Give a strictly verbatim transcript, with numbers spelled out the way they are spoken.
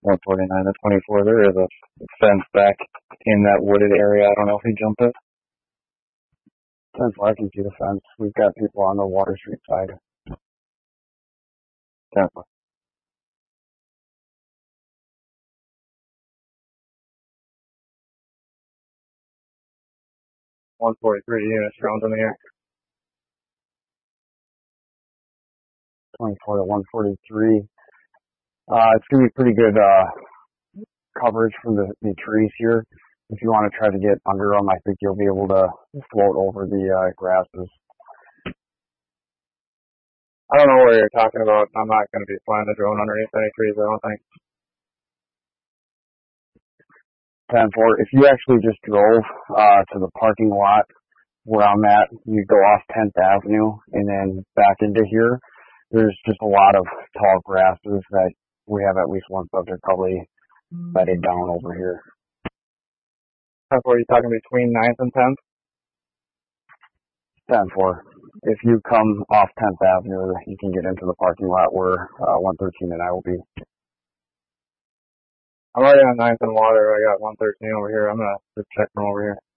one forty-nine to twenty-four, there is a fence back in that wooded area. I don't know if he jumped it. ten four, I can see the fence. We've got people on the Water Street side. ten four. one forty-three units, drones in the air. twenty-four to one forty-three. Uh, it's going to be pretty good uh, coverage from the, the trees here. If you want to try to get under them, I think you'll be able to float over the uh, grasses. I don't know where you're talking about. I'm not going to be flying the drone underneath any trees, I don't think. ten four, if you actually just drove uh, to the parking lot where I'm at, you go off tenth Avenue and then back into here, there's just a lot of tall grasses that we have at least one subject probably bedded down over here. ten four, you talking between ninth and tenth? ten four. If you come off tenth Avenue, you can get into the parking lot where uh, one thirteen and I will be. I'm already on ninth and water. I got one thirteen over here. I'm going to just check from over here.